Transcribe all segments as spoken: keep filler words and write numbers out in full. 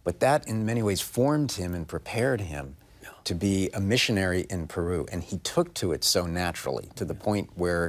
But that, in many ways, formed him and prepared him yeah. to be a missionary in Peru. And he took to it so naturally, to the point where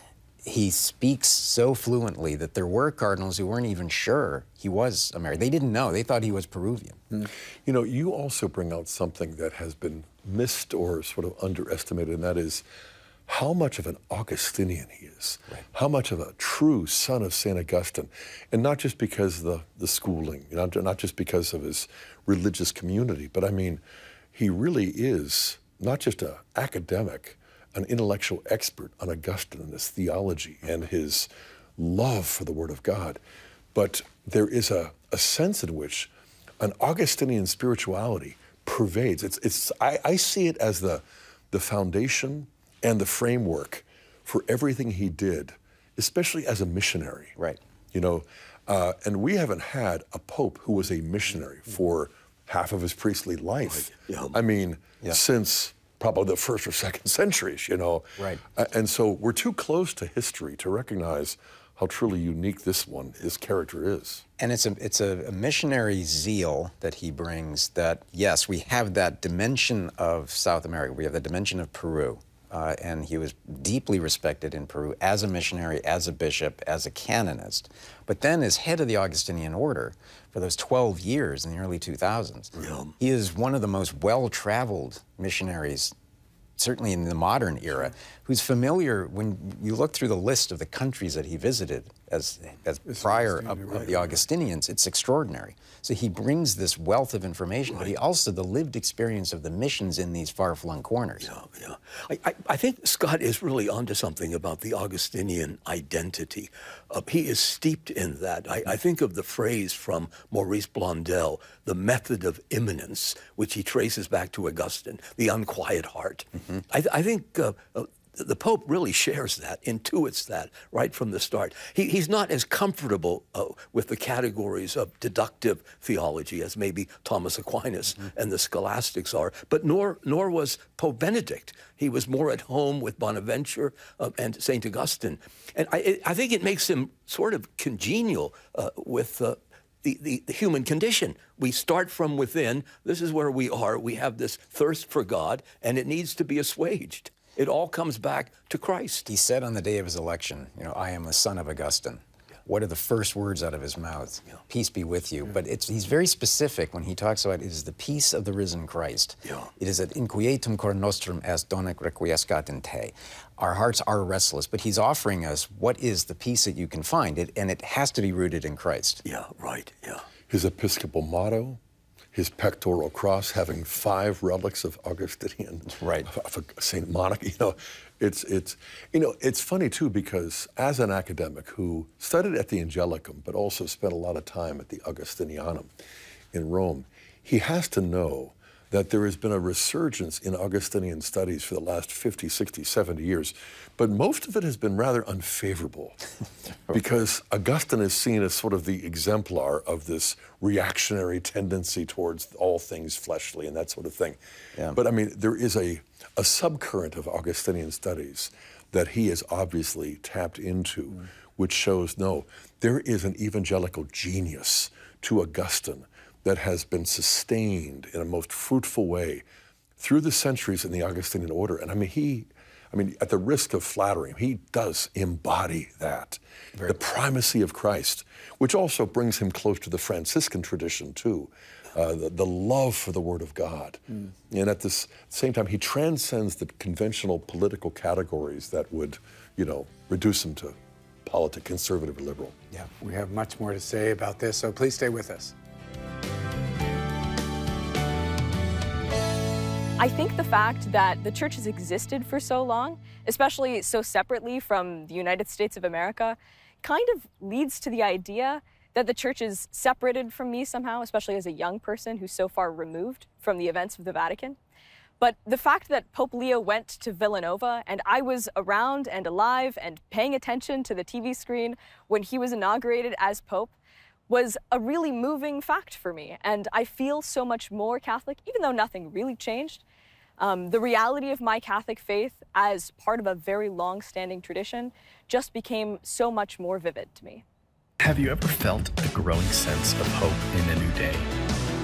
he speaks so fluently that there were cardinals who weren't even sure he was American. They didn't know. They thought he was Peruvian. Mm. You know, you also bring out something that has been missed or sort of underestimated, and that is how much of an Augustinian he is, right. how much of a true son of Saint Augustine, and not just because of the, the schooling, you know, not just because of his religious community, but I mean, he really is not just an academic, an intellectual expert on Augustine and his theology and his love for the Word of God. But there is a, a sense in which an Augustinian spirituality pervades. It's, it's, I, I see it as the, the foundation and the framework for everything he did, especially as a missionary. Right. You know, uh, and we haven't had a pope who was a missionary for half of his priestly life. Right. Yeah. I mean, yeah. since probably the first or second centuries, you know. Right. Uh, and so we're too close to history to recognize how truly unique this one, his character is. And it's a, it's a, a missionary zeal that he brings that, yes, we have that dimension of South America, we have the dimension of Peru, uh, and he was deeply respected in Peru as a missionary, as a bishop, as a canonist. But then as head of the Augustinian order for those twelve years in the early two thousands, yeah. he is one of the most well-traveled missionaries, certainly in the modern era, who's familiar, when you look through the list of the countries that he visited as, as prior of, right, of the Augustinians, it's extraordinary. So he brings this wealth of information, right. but he also the lived experience of the missions in these far-flung corners. Yeah, yeah. I, I, I think Scott is really onto something about the Augustinian identity. Uh, he is steeped in that. I, I think of the phrase from Maurice Blondel, the method of immanence, which he traces back to Augustine, the unquiet heart. Mm-hmm. I, I think uh, uh, the Pope really shares that, intuits that right from the start. He, he's not as comfortable uh, with the categories of deductive theology as maybe Thomas Aquinas mm-hmm. and the scholastics are, but nor, nor was Pope Benedict. He was more at home with Bonaventure uh, and Saint Augustine. And I, I think it makes him sort of congenial uh, with uh, The, the, the human condition. We start from within. This is where we are. We have this thirst for God, and it needs to be assuaged. It all comes back to Christ. He said on the day of his election, you know, I am the son of Augustine. Yeah. What are the first words out of his mouth? Yeah. Peace be with you. Yeah. But it's, he's very specific when he talks about it is the peace of the risen Christ. Yeah. It is that inquietum cor nostrum est donec requiescat in te. Our hearts are restless, but he's offering us what is the peace that you can find, it, and it has to be rooted in Christ. Yeah, right, yeah. His episcopal motto, his pectoral cross having five relics of Augustinian, right. of, of Saint Monica, you know, it's, it's, you know, it's funny too, because as an academic who studied at the Angelicum, but also spent a lot of time at the Augustinianum in Rome, he has to know that there has been a resurgence in Augustinian studies for the last fifty, sixty, seventy years, but most of it has been rather unfavorable because Augustine is seen as sort of the exemplar of this reactionary tendency towards all things fleshly and that sort of thing. Yeah. But I mean, there is a, a subcurrent of Augustinian studies that he has obviously tapped into, mm. which shows, no, there is an evangelical genius to Augustine that has been sustained in a most fruitful way through the centuries in the Augustinian order. And I mean, he, I mean, at the risk of flattering, he does embody that. Very the primacy of Christ, which also brings him close to the Franciscan tradition too. Uh, the, the love for the Word of God. Mm. And at this same time, he transcends the conventional political categories that would, you know, reduce him to politic, conservative, or liberal. Yeah, we have much more to say about this, so please stay with us. I think the fact that the church has existed for so long, especially so separately from the United States of America, kind of leads to the idea that the church is separated from me somehow, especially as a young person who's so far removed from the events of the Vatican. But the fact that Pope Leo went to Villanova and I was around and alive and paying attention to the T V screen when he was inaugurated as Pope was a really moving fact for me. And I feel so much more Catholic, even though nothing really changed. Um, the reality of my Catholic faith as part of a very long-standing tradition just became so much more vivid to me. Have you ever felt a growing sense of hope in a new day?